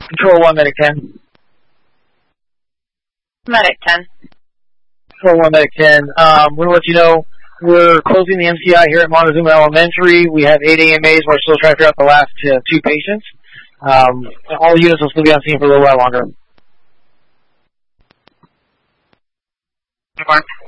Control 1, Medic 10. Medic 10. Control 1, Medic 10. We're going to let you know we're closing the MCI here at Montezuma Elementary. We have 8 AMAs. We're still trying to figure out the last 2 patients. All units will still be on scene for a little while longer. Mark.